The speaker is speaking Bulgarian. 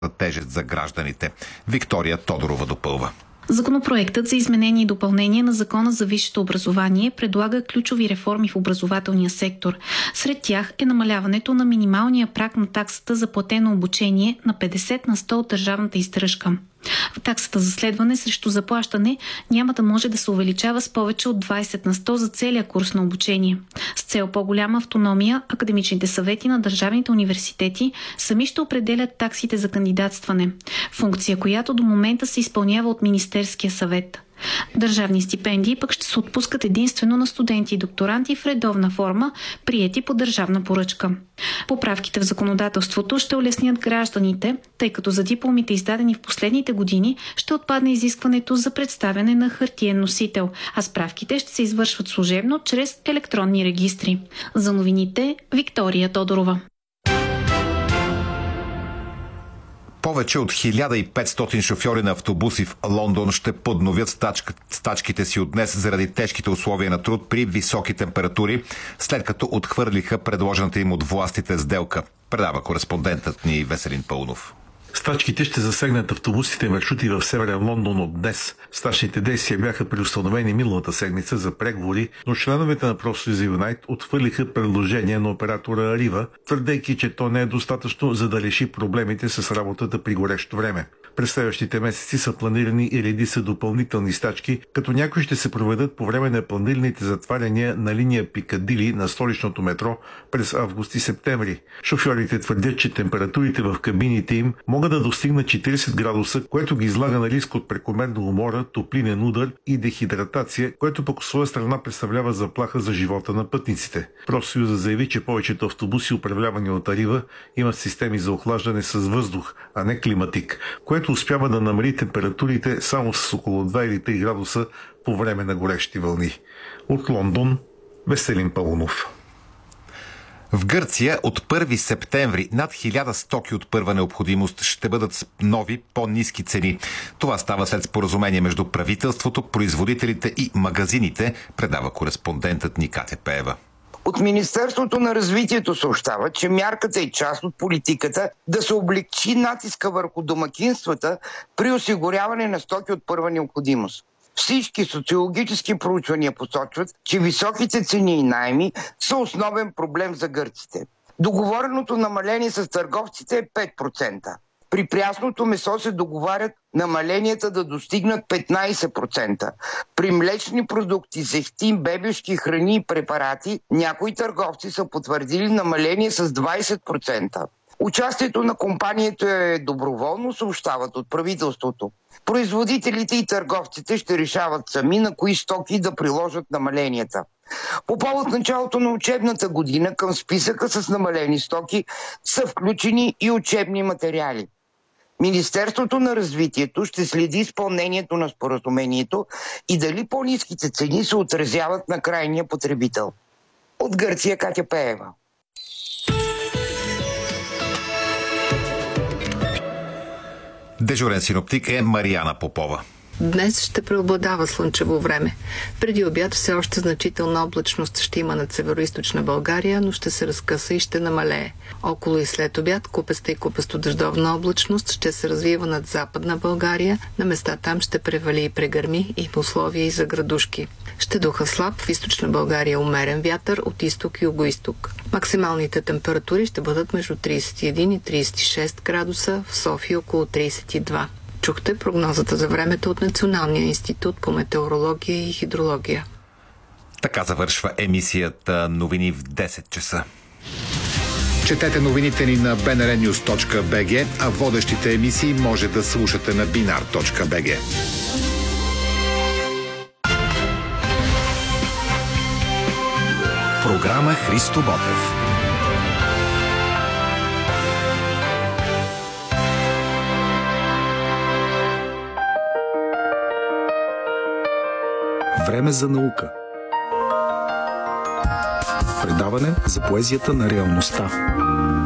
тежест за гражданите. Виктория Тодорова допълва. Законопроектът за изменение и допълнение на Закона за висшето образование предлага ключови реформи в образователния сектор. Сред тях е намаляването на минималния праг на таксата за платено обучение на 50% от държавната издръжка. Таксата за следване срещу заплащане няма да може да се увеличава с повече от 20% за целия курс на обучение. С цел по-голяма автономия, академичните съвети на държавните университети сами ще определят таксите за кандидатстване, функция, която до момента се изпълнява от Министерския съвет. Държавни стипендии пък ще се отпускат единствено на студенти и докторанти в редовна форма, приети по държавна поръчка. Поправките в законодателството ще улеснят гражданите, тъй като за дипломите, издадени в последните години, ще отпадне изискването за представяне на хартиен носител, а справките ще се извършват служебно чрез електронни регистри. За новините Виктория Тодорова. Повече от 1500 шофьори на автобуси в Лондон ще подновят стачките си от днес заради тежките условия на труд при високи температури, след като отхвърлиха предложената им от властите сделка. Предава кореспондентът ни Веселин Паунов. Стачките ще засегнат автобусите и маршрути в Северен Лондон от днес. Стачните действия бяха преустановени миналата седмица за преговори, но членовете на профсъюза Юнайт отхвърлиха предложение на оператора Арива, твърдейки, че то не е достатъчно, за да реши проблемите с работата при горещо време. През следващите месеци са планирани и редица допълнителни стачки, като някои ще се проведат по време на планираните затваряния на линия Пикадили на столичното метро през август и септември. Шофьорите твърдят, че температурите в кабините им могат да достигнат 40 градуса, което ги излага на риск от прекомерна умора, топлинен удар и дехидратация, което пък от своя страна представлява заплаха за живота на пътниците. Профсъюзът заяви, че повечето автобуси, управлявани от Арива, имат системи за охлаждане с въздух, а не климатик, което успява да намали температурите само с около 2 или 3 градуса по време на горещи вълни. От Лондон, Веселин Паунов. В Гърция от 1 септември над 1000 стоки от първа необходимост ще бъдат с нови, по-ниски цени. Това става след споразумение между правителството, производителите и магазините, предава кореспондентът ни Катя Пеева. От Министерството на развитието съобщава, че мярката е част от политиката да се облегчи натиска върху домакинствата при осигуряване на стоки от първа необходимост. Всички социологически проучвания посочват, че високите цени и наеми са основен проблем за гърците. Договореното намаление с търговците е 5%. При прясното месо се договарят намаленията да достигнат 15%. При млечни продукти, зехтин, бебешки храни и препарати някои търговци са потвърдили намаление с 20%. Участието на компанията е доброволно, съобщават от правителството. Производителите и търговците ще решават сами на кои стоки да приложат намаленията. По повод началото на учебната година към списъка с намалени стоки са включени и учебни материали. Министерството на развитието ще следи изпълнението на споразумението и дали по-ниските цени се отразяват на крайния потребител. От Гърция Катя Пеева. Дежурен синоптик е Марияна Попова. Днес ще преобладава слънчево време. Преди обяд все още значителна облачност ще има над североизточна България, но ще се разкъса и ще намалее. Около и след обяд купеста и купесто-дъждовна облачност ще се развива над западна България. На места там ще превали и прегърми и условия и за градушки. Ще духа слаб, в източна България умерен вятър от изток и югоизток. Максималните температури ще бъдат между 31 и 36 градуса, в София около 32. Чухте прогнозата за времето от Националния институт по метеорология и хидрология. Така завършва емисията Новини в 10 часа. Четете новините ни на bnrnews.bg, а водещите емисии може да слушате на binar.bg. Програма Христо Ботев. Време за наука. Предаване за поезията на реалността.